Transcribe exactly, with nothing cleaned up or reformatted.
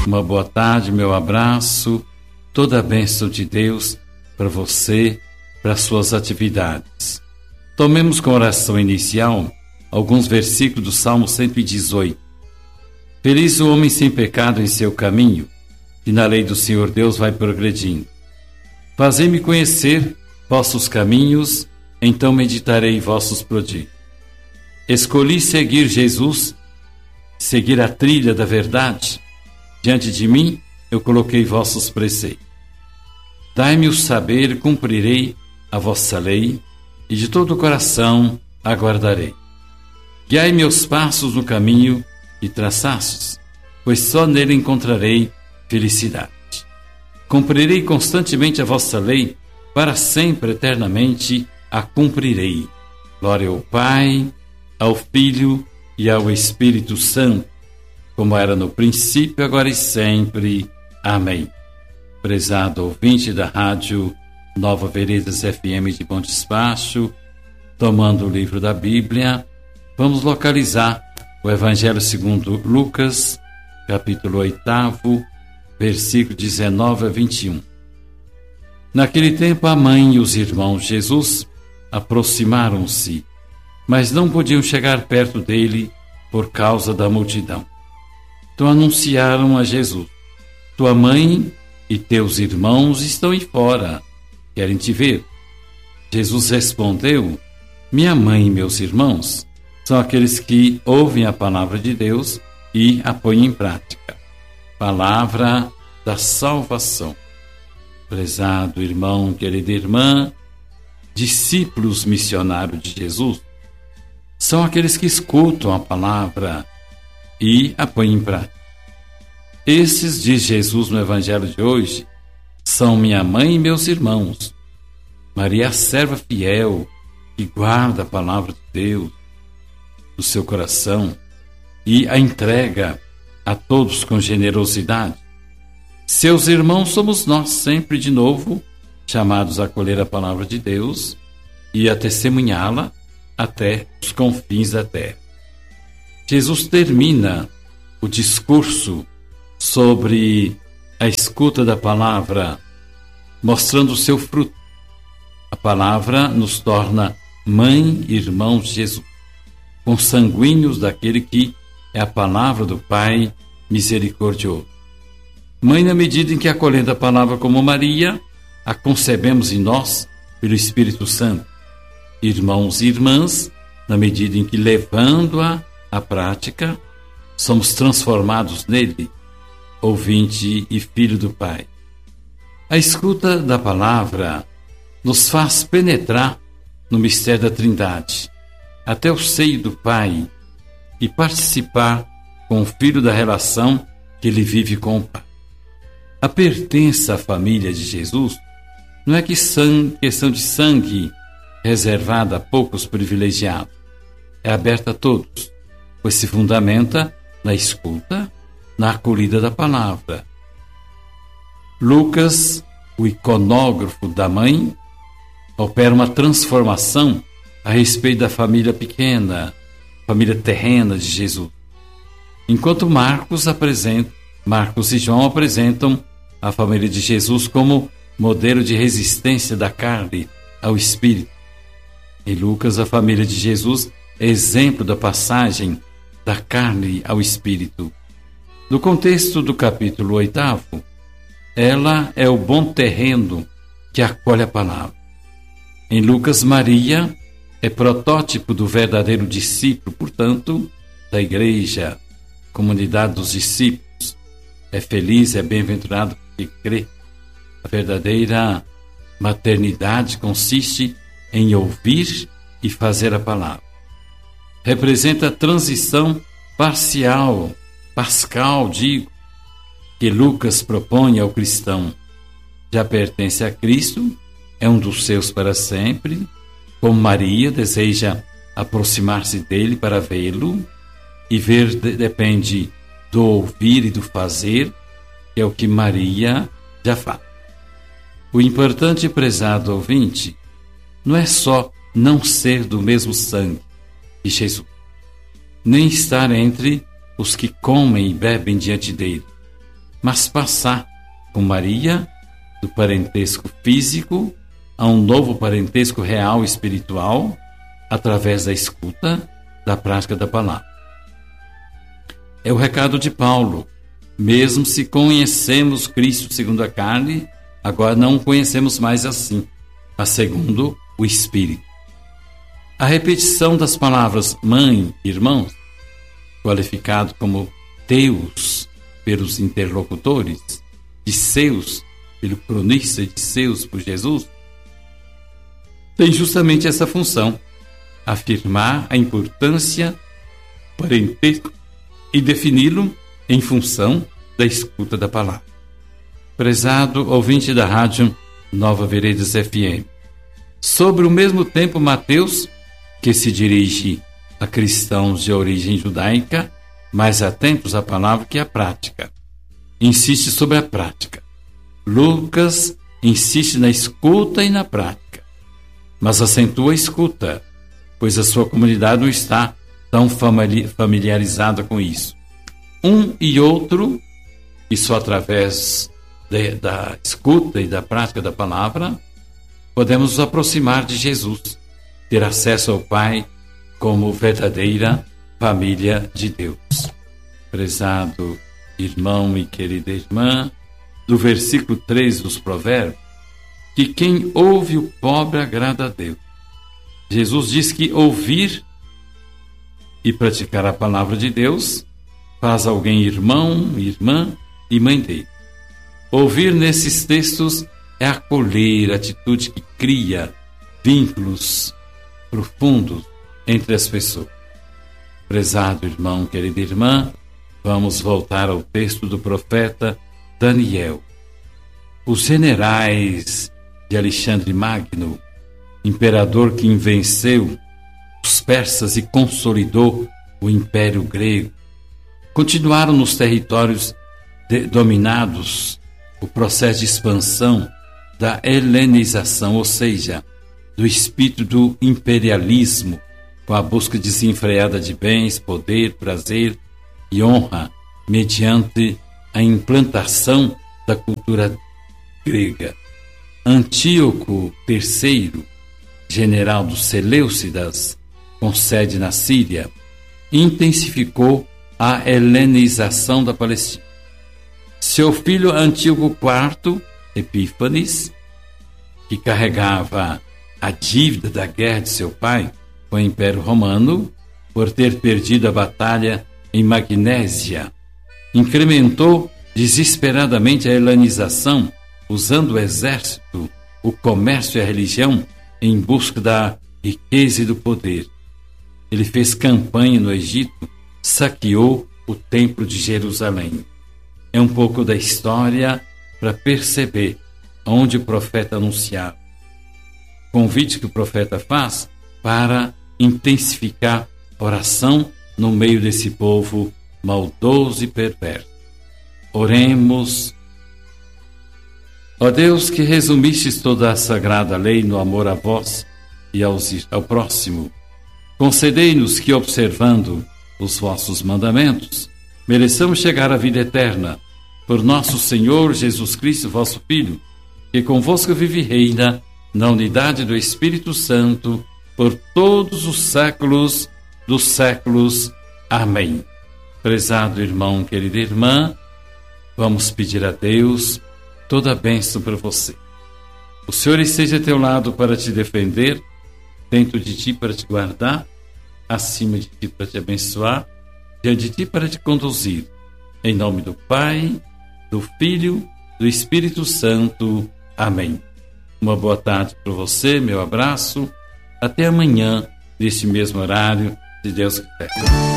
Uma boa tarde, meu abraço, toda a bênção de Deus para você, para suas atividades. Tomemos com oração inicial alguns versículos do Salmo cento e dezoito. Feliz o homem sem pecado em seu caminho, e na lei do Senhor Deus vai progredindo. Fazei-me conhecer vossos caminhos, então meditarei vossos prodígios. Escolhi seguir Jesus, seguir a trilha da verdade. Diante de mim, eu coloquei vossos preceitos. Dai-me o saber, cumprirei a vossa lei, e de todo o coração aguardarei. Guiai meus passos no caminho que traçastes, pois só nele encontrarei felicidade. Cumprirei constantemente a vossa lei, para sempre, eternamente, a cumprirei. Glória ao Pai, ao Filho e ao Espírito Santo, como era no princípio, agora e sempre. Amém. Prezado ouvinte da rádio Nova Veredas F M de Bom Despacho, tomando o livro da Bíblia, vamos localizar o Evangelho segundo Lucas, capítulo oito, versículo dezenove a vinte e um. Naquele tempo, a mãe e os irmãos de Jesus aproximaram-se, mas não podiam chegar perto dele por causa da multidão. Então anunciaram a Jesus: tua mãe e teus irmãos estão aí fora, querem te ver. Jesus respondeu: minha mãe e meus irmãos são aqueles que ouvem a palavra de Deus e a põem em prática. Palavra da salvação. Prezado irmão, querida irmã, discípulos missionários de Jesus são aqueles que escutam a palavra e a põem em prática. Esses, diz Jesus no Evangelho de hoje, são minha mãe e meus irmãos. Maria, a serva fiel, que guarda a palavra de Deus no seu coração e a entrega a todos com generosidade. Seus irmãos somos nós, sempre de novo, chamados a acolher a palavra de Deus e a testemunhá-la até os confins da terra. Jesus termina o discurso sobre a escuta da palavra, mostrando o seu fruto. A palavra nos torna mãe e irmãos de Jesus, consanguíneos daquele que é a palavra do Pai misericordioso. Mãe na medida em que, acolhendo a palavra como Maria, a concebemos em nós pelo Espírito Santo. Irmãos e irmãs, na medida em que, levando-a à prática, somos transformados nele, ouvinte e filho do Pai. A escuta da palavra nos faz penetrar no mistério da Trindade, até o seio do Pai, e participar com o Filho da relação que ele vive com o Pai. A pertença à família de Jesus não é que sangue, questão de sangue reservada a poucos privilegiados. É aberta a todos, pois se fundamenta na escuta, na acolhida da palavra. Lucas, o iconógrafo da mãe, opera uma transformação a respeito da família pequena, família terrena de Jesus. Enquanto Marcos apresenta, Marcos e João apresentam a família de Jesus como modelo de resistência da carne ao espírito. Em Lucas, a família de Jesus é exemplo da passagem da carne ao espírito. No contexto do capítulo oitavo, ela é o bom terreno que acolhe a palavra. Em Lucas, Maria é protótipo do verdadeiro discípulo, portanto, da igreja, comunidade dos discípulos. É feliz, é bem-aventurado porque crê. A verdadeira maternidade consiste em ouvir e fazer a palavra. Representa a transição parcial, pascal, digo, que Lucas propõe ao cristão. Já pertence a Cristo, é um dos seus para sempre, como Maria deseja aproximar-se dele para vê-lo, e ver de, depende do ouvir e do fazer, que é o que Maria já faz. O importante, prezado ouvinte, não é só não ser do mesmo sangue de Jesus, nem estar entre os que comem e bebem diante dele, mas passar com Maria do parentesco físico a um novo parentesco real e espiritual através da escuta, da prática da palavra. É o recado de Paulo. Mesmo se conhecemos Cristo segundo a carne, agora não o conhecemos mais assim, mas segundo o Espírito. A repetição das palavras mãe, irmãos, qualificado como teus pelos interlocutores, de seus pelo cronista, de seus por Jesus, tem justamente essa função, afirmar a importância do parentesco e defini-lo em função da escuta da palavra. Prezado ouvinte da rádio Nova Veredas F M, sobre o mesmo tempo Mateus, que se dirige a cristãos de origem judaica, mais atentos à palavra que à prática, insiste sobre a prática. Lucas insiste na escuta e na prática, mas acentua a escuta, pois a sua comunidade não está tão familiarizada com isso. Um e outro, e só através de, da escuta e da prática da palavra, podemos nos aproximar de Jesus, ter acesso ao Pai como verdadeira família de Deus. Prezado irmão e querida irmã, do versículo três dos Provérbios, que quem ouve o pobre agrada a Deus. Jesus diz que ouvir e praticar a palavra de Deus faz alguém irmão, irmã e mãe dele. Ouvir nesses textos é acolher, atitude que cria vínculos profundos entre as pessoas. Prezado irmão, querida irmã, vamos voltar ao texto do profeta Daniel. Os generais de Alexandre Magno, imperador que venceu os persas e consolidou o Império Grego, continuaram nos territórios de, dominados o processo de expansão da helenização, ou seja, do espírito do imperialismo, com a busca desenfreada de bens, poder, prazer e honra, mediante a implantação da cultura grega. Antíoco terceiro, general dos Seleucidas, com sede na Síria, intensificou a helenização da Palestina. Seu filho Antíoco quarto, Epífanes, que carregava a dívida da guerra de seu pai com o Império Romano, por ter perdido a batalha em Magnésia, incrementou desesperadamente a helenização, usando o exército, o comércio e a religião em busca da riqueza e do poder. Ele fez campanha no Egito, saqueou o templo de Jerusalém. É um pouco da história para perceber onde o profeta anunciava. Convite que o profeta faz para intensificar a oração no meio desse povo maldoso e perverso. Oremos. Ó Deus, que resumistes toda a sagrada lei no amor a vós e aos, ao próximo, concedei-nos que, observando os vossos mandamentos, mereçamos chegar à vida eterna, por nosso Senhor Jesus Cristo, vosso Filho, que convosco vive e reina na unidade do Espírito Santo, por todos os séculos dos séculos. Amém. Prezado irmão, querida irmã, vamos pedir a Deus toda a bênção para você. O Senhor esteja a teu lado para te defender, dentro de ti para te guardar, acima de ti para te abençoar, diante de ti para te conduzir. Em nome do Pai, do Filho, do Espírito Santo. Amém. Uma boa tarde para você, meu abraço. Até amanhã, neste mesmo horário, se Deus quiser.